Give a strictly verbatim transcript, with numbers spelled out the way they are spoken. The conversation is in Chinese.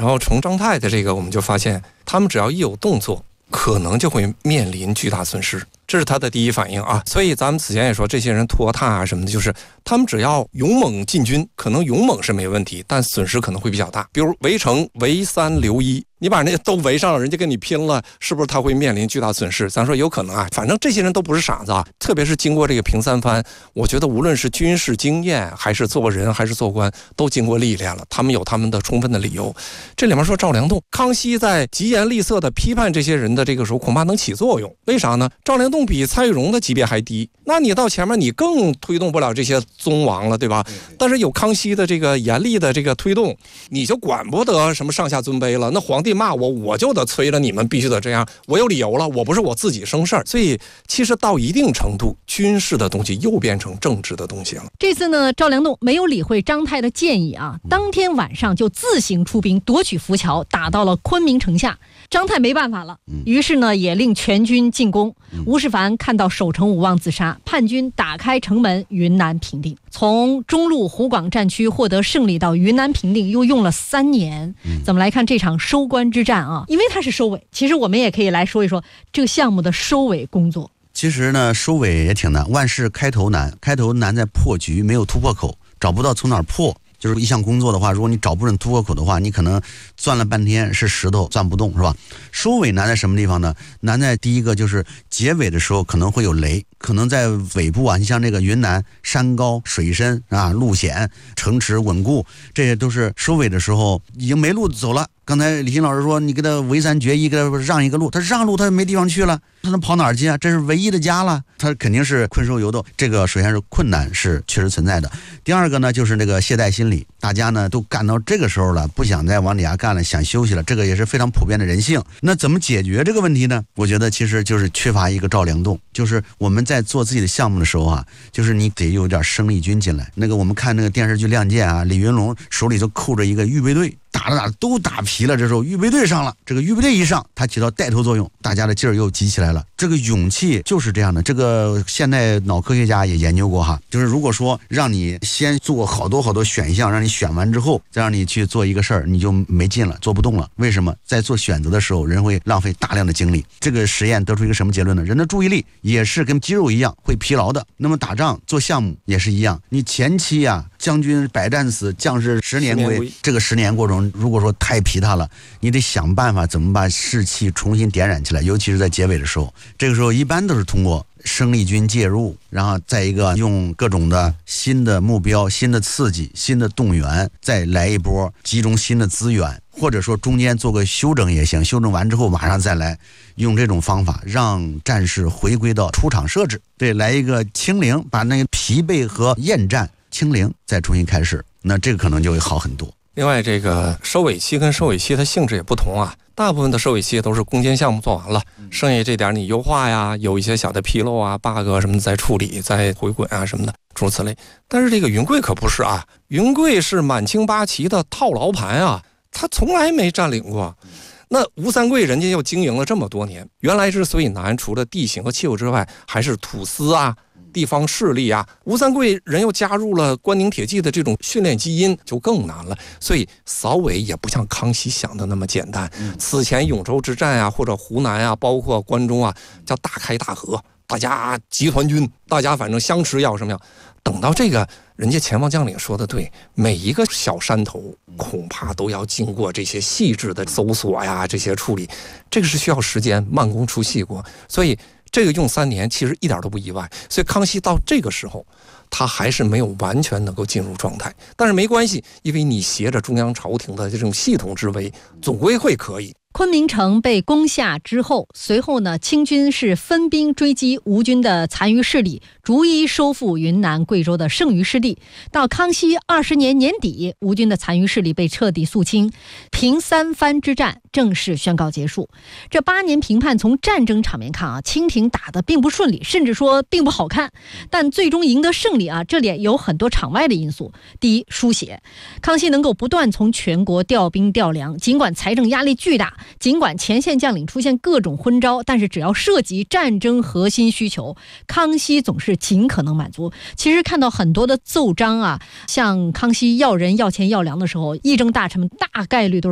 然后从张泰的这个我们就发现，他们只要一有动作，可能就会面临巨大损失，这是他的第一反应啊。所以咱们此前也说，这些人拖沓啊什么的，就是他们只要勇猛进军，可能勇猛是没问题，但损失可能会比较大。比如围城围三留一，你把人家都围上了，人家跟你拼了，是不是他会面临巨大损失？咱说有可能啊，反正这些人都不是傻子啊。特别是经过这个平三番，我觉得无论是军事经验，还是做人，还是做官，都经过历练了，他们有他们的充分的理由。这里面说赵良栋、康熙在疾言厉色的批判这些人的这个时候，恐怕能起作用。为啥呢？赵良栋比蔡玉荣的级别还低，那你到前面你更推动不了这些宗王了，对吧？但是有康熙的这个严厉的这个推动，你就管不得什么上下尊卑了。那皇帝骂我，我就得催着你们必须得这样，我有理由了，我不是我自己生事儿。所以其实到一定程度，军事的东西又变成政治的东西了。 这次呢，赵良栋没有理会张泰的建议啊，当天晚上就自行出兵夺取浮桥，打到了昆明城下。张泰没办法了，于是呢也令全军进攻。吴世蕃看到守城无望自杀，叛军打开城门，云南平定。从中路湖广战区获得胜利到云南平定，又用了三年。怎么来看这场收官之战啊？因为它是收尾，其实我们也可以来说一说这个项目的收尾工作。 其实呢，收尾也挺难，万事开头难，开头难在破局，没有突破口，找不到从哪儿破。就是一项工作的话，如果你找不准突破口的话，你可能钻了半天是石头钻不动，是吧？收尾难在什么地方呢？难在第一个就是结尾的时候可能会有雷，可能在尾部啊，你像这个云南山高水深啊，路险城池稳固，这些都是收尾的时候已经没路走了。刚才李欣老师说你给他围三决一，给他让一个路，他让路他没地方去了，他能跑哪儿去啊？这是唯一的家了，他肯定是困兽犹斗。这个首先是困难是确实存在的。第二个呢，就是那个懈怠心理，大家呢都干到这个时候了，不想再往底下干了，想休息了，这个也是非常普遍的人性。那怎么解决这个问题呢？我觉得其实就是缺乏一个赵良栋，就是我们在做自己的项目的时候啊，就是你得有点生力军进来。那个我们看那个电视剧《亮剑》啊，李云龙手里就扣着一个预备队，打着打着都打疲了，这时候预备队上了，这个预备队一上，它起到带头作用，大家的劲儿又集起来了。这个勇气就是这样的，这个现代脑科学家也研究过哈，就是如果说让你先做好多好多选项，让你选完之后再让你去做一个事儿，你就没劲了，做不动了。为什么？在做选择的时候，人会浪费大量的精力。这个实验得出一个什么结论呢？人的注意力也是跟肌肉一样会疲劳的。那么打仗做项目也是一样，你前期啊，将军百战死，将士十年归，这个十年过程如果说太疲沓了，你得想办法怎么把士气重新点燃起来，尤其是在结尾的时候。这个时候一般都是通过生力军介入，然后再一个用各种的新的目标、新的刺激、新的动员，再来一波集中新的资源，或者说中间做个修整也行，修整完之后马上再来，用这种方法让战士回归到出场设置，对，来一个清零，把那个疲惫和厌战清零，再重新开始，那这个可能就会好很多。 另外，这个收尾期跟收尾期的性质也不同啊。大部分的收尾期都是攻坚项目做完了，剩下这点你优化呀，有一些小的纰漏啊、bug 什么的再处理、再回滚啊什么的，诸如此类。但是这个云贵可不是啊，云贵是满清八旗的套牢盘啊，他从来没占领过。那吴三桂人家又经营了这么多年，原来之所以难，除了地形和气候之外，还是土司啊、地方势力啊。吴三桂人又加入了关宁铁骑的这种训练基因，就更难了。所以扫尾也不像康熙想的那么简单。此前永州之战啊，或者湖南啊，包括关中啊，叫大开大合，大家集团军，大家反正相持要什么样。等到这个，人家前方将领说的对，每一个小山头恐怕都要经过这些细致的搜索呀，这些处理，这个是需要时间，慢工出细活。所以这个用三年其实一点都不意外。所以康熙到这个时候，他还是没有完全能够进入状态，但是没关系，因为你挟着中央朝廷的这种系统之威，总归会可以。 昆明城被攻下之后，随后呢，清军是分兵追击吴军的残余势力，逐一收复云南、贵州的剩余势力。到康熙二十年年底，吴军的残余势力被彻底肃清，平三藩之战正式宣告结束。这八年平叛，从战争场面看啊，清廷打得并不顺利，甚至说并不好看，但最终赢得胜利啊，这里有很多场外的因素。第一，书写，康熙能够不断从全国调兵调粮，尽管财政压力巨大，尽管前线将领出现各种昏招，但是只要涉及战争核心需求，康熙总是尽可能满足。其实看到很多的奏章啊，像康熙要人要钱要粮的时候，议政大臣们大概率都是